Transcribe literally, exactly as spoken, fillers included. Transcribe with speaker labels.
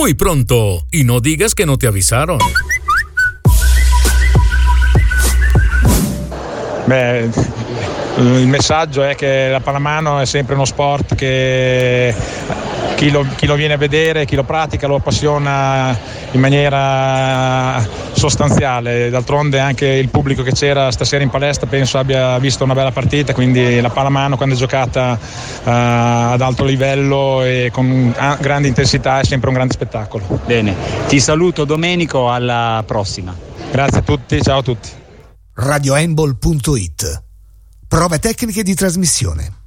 Speaker 1: Muy pronto, y no digas que no te avisaron.
Speaker 2: Beh, il messaggio è che la pallamano è sempre uno sport che chi lo, chi lo viene a vedere, chi lo pratica lo appassiona in maniera sostanziale. D'altronde anche il pubblico che c'era stasera in palestra penso abbia visto una bella partita, quindi la pallamano quando è giocata uh, ad alto livello e con grande intensità è sempre un grande spettacolo.
Speaker 3: Bene, ti saluto Domenico, alla prossima.
Speaker 2: Grazie a tutti, ciao a tutti.
Speaker 4: radio handball punto it. Prove tecniche di trasmissione.